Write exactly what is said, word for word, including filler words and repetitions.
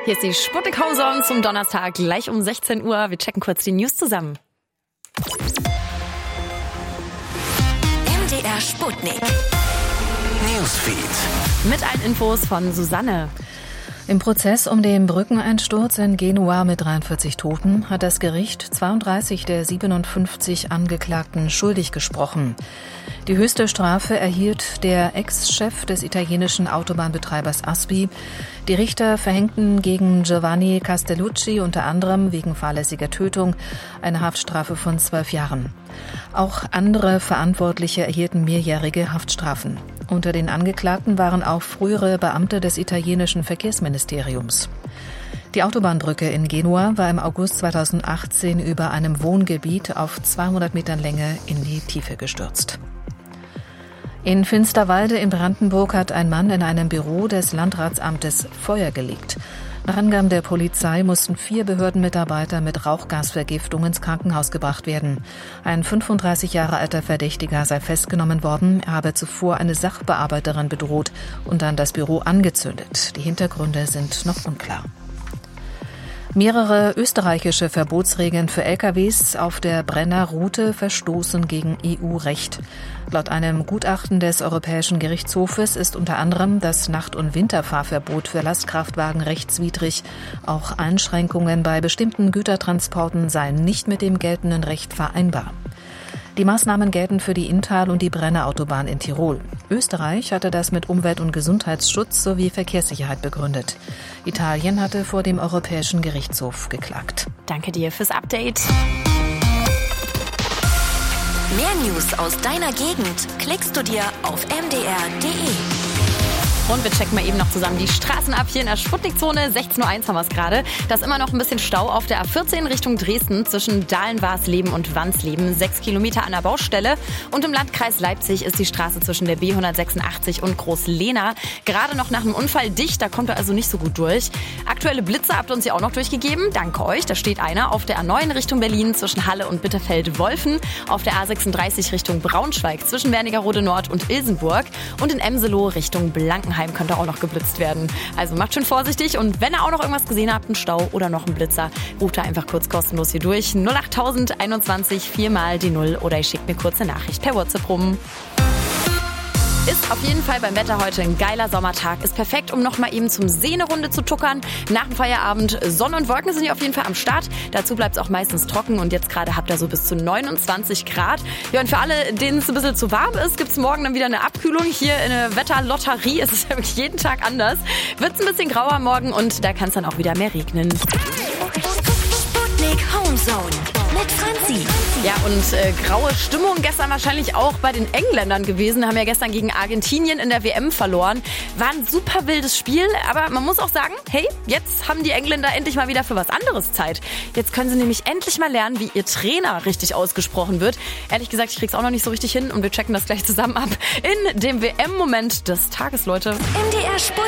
Hier ist die Sputnik Homezone zum Donnerstag, gleich um sechzehn Uhr. Wir checken kurz die News zusammen. M D R Sputnik Newsfeed. Mit allen Infos von Susanne. Im Prozess um den Brückeneinsturz in Genua mit dreiundvierzig Toten hat das Gericht zweiunddreißig der siebenundfünfzig Angeklagten schuldig gesprochen. Die höchste Strafe erhielt der Ex-Chef des italienischen Autobahnbetreibers Aspi. Die Richter verhängten gegen Giovanni Castellucci unter anderem wegen fahrlässiger Tötung eine Haftstrafe von zwölf Jahren. Auch andere Verantwortliche erhielten mehrjährige Haftstrafen. Unter den Angeklagten waren auch frühere Beamte des italienischen Verkehrsministeriums. Die Autobahnbrücke in Genua war im August zweitausendachtzehn über einem Wohngebiet auf zweihundert Metern Länge in die Tiefe gestürzt. In Finsterwalde in Brandenburg hat ein Mann in einem Büro des Landratsamtes Feuer gelegt. Nach Angaben der Polizei mussten vier Behördenmitarbeiter mit Rauchgasvergiftung ins Krankenhaus gebracht werden. Ein fünfunddreißig Jahre alter Verdächtiger sei festgenommen worden. Er habe zuvor eine Sachbearbeiterin bedroht und dann das Büro angezündet. Die Hintergründe sind noch unklar. Mehrere österreichische Verbotsregeln für L K Ws auf der Brenner Route verstoßen gegen E U-Recht. Laut einem Gutachten des Europäischen Gerichtshofes ist unter anderem das Nacht- und Winterfahrverbot für Lastkraftwagen rechtswidrig. Auch Einschränkungen bei bestimmten Gütertransporten seien nicht mit dem geltenden Recht vereinbar. Die Maßnahmen gelten für die Inntal- und die Brennerautobahn in Tirol. Österreich hatte das mit Umwelt- und Gesundheitsschutz sowie Verkehrssicherheit begründet. Italien hatte vor dem Europäischen Gerichtshof geklagt. Danke dir fürs Update. Mehr News aus deiner Gegend klickst du dir auf m d r punkt d e. Und wir checken mal eben noch zusammen die Straßen ab hier in der Sputnikzone. sechzehn Uhr eins haben wir es gerade. Da ist immer noch ein bisschen Stau auf der A vierzehn Richtung Dresden zwischen Dahlen-Warsleben und Wansleben. Sechs Kilometer an der Baustelle. Und im Landkreis Leipzig ist die Straße zwischen der B hundertsechsundachtzig und Groß-Lehna gerade noch nach einem Unfall dicht. Da kommt er also nicht so gut durch. Aktuelle Blitze habt ihr uns ja auch noch durchgegeben. Danke euch. Da steht einer auf der A neun Richtung Berlin zwischen Halle und Bitterfeld-Wolfen. Auf der A sechsunddreißig Richtung Braunschweig zwischen Wernigerode Nord und Ilsenburg. Und in Emseloh Richtung Blankenheim könnte auch noch geblitzt werden. Also macht schön vorsichtig und wenn ihr auch noch irgendwas gesehen habt, einen Stau oder noch einen Blitzer, ruft da einfach kurz kostenlos hier durch. null acht tausend einundzwanzig viermal die Null oder ihr schickt mir kurze Nachricht per WhatsApp rum. Ist auf jeden Fall beim Wetter heute ein geiler Sommertag. Ist perfekt, um noch mal eben zum See eine Runde zu tuckern. Nach dem Feierabend Sonne und Wolken sind hier auf jeden Fall am Start. Dazu bleibt es auch meistens trocken und jetzt gerade habt ihr so bis zu neunundzwanzig Grad. Ja, und für alle, denen es ein bisschen zu warm ist, gibt es morgen dann wieder eine Abkühlung. Hier in der Wetterlotterie ist es ja wirklich jeden Tag anders. Wird es ein bisschen grauer morgen und da kann es dann auch wieder mehr regnen. Sputnik Homezone mit Franzi. Ja, und äh, graue Stimmung gestern wahrscheinlich auch bei den Engländern gewesen. Haben ja gestern gegen Argentinien in der W M verloren. War ein super wildes Spiel, aber man muss auch sagen, hey, jetzt haben die Engländer endlich mal wieder für was anderes Zeit. Jetzt können sie nämlich endlich mal lernen, wie ihr Trainer richtig ausgesprochen wird. Ehrlich gesagt, ich krieg's auch noch nicht so richtig hin und wir checken das gleich zusammen ab in dem W M-Moment des Tages, Leute. M D R Sputnik.